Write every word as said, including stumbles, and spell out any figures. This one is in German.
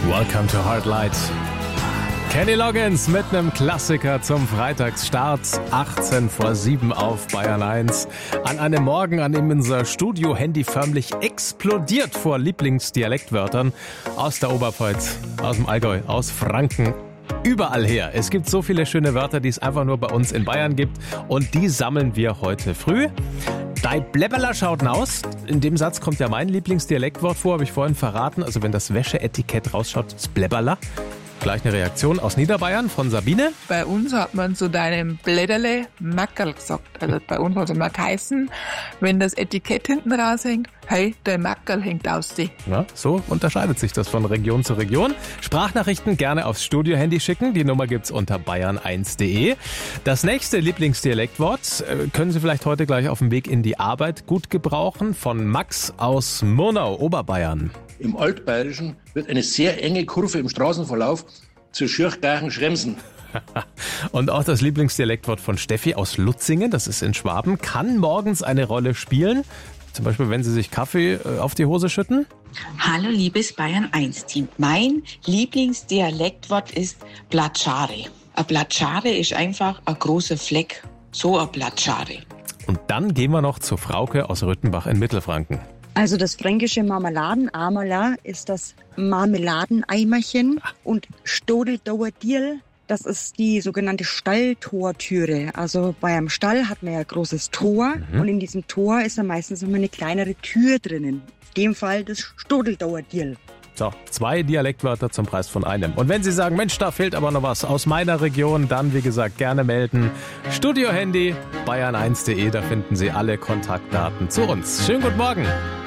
Welcome to Heartlight. Kenny Loggins mit einem Klassiker zum Freitagsstart. achtzehn vor sieben auf Bayern eins. An einem Morgen, an dem unser Studio-Handy förmlich explodiert vor Lieblingsdialektwörtern aus der Oberpfalz, aus dem Allgäu, aus Franken. Überall her. Es gibt so viele schöne Wörter, die es einfach nur bei uns in Bayern gibt. Und die sammeln wir heute früh. Dei Blebberler schaut aus. In dem Satz kommt ja mein Lieblingsdialektwort vor, habe ich vorhin verraten. Also wenn das Wäscheetikett rausschaut, das Blebberler. Gleich eine Reaktion aus Niederbayern von Sabine. Bei uns hat man zu deinem Blätterle Mackerl gesagt. Also bei uns hat es immer geheißen, wenn das Etikett hinten raushängt, hey, der Mackerl hängt aus dir. Ja, so unterscheidet sich das von Region zu Region. Sprachnachrichten gerne aufs Studio-Handy schicken. Die Nummer gibt's unter bayern eins punkt de. Das nächste Lieblingsdialektwort äh, können Sie vielleicht heute gleich auf dem Weg in die Arbeit gut gebrauchen. Von Max aus Murnau, Oberbayern. Im Altbayerischen wird eine sehr enge Kurve im Straßenverlauf zu Schirchgarchen-Schremsen. Und auch das Lieblingsdialektwort von Steffi aus Lutzingen, das ist in Schwaben, kann morgens eine Rolle spielen. Zum Beispiel, wenn Sie sich Kaffee auf die Hose schütten. Hallo liebes Bayern eins Team. Mein Lieblingsdialektwort ist Blatschare. Ein Blatschare ist einfach ein großer Fleck. So ein Blatschare. Und dann gehen wir noch zu Frauke aus Rüttenbach in Mittelfranken. Also das fränkische Marmeladen-Amala ist das Marmeladeneimerchen und Stodeldauerdierl, das ist die sogenannte Stalltortüre. Also bei einem Stall hat man ja ein großes Tor mhm. und in diesem Tor ist dann meistens immer eine kleinere Tür drinnen. In dem Fall das Stodeldauerdierl. So, zwei Dialektwörter zum Preis von einem. Und wenn Sie sagen, Mensch, da fehlt aber noch was aus meiner Region, dann wie gesagt gerne melden. Studio-Handy, bayern eins punkt de, da finden Sie alle Kontaktdaten zu uns. Schönen guten Morgen.